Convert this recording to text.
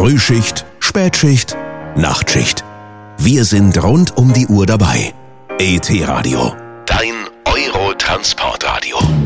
Frühschicht, Spätschicht, Nachtschicht. Wir sind rund um die Uhr dabei. ET Radio. Dein Euro-Transportradio.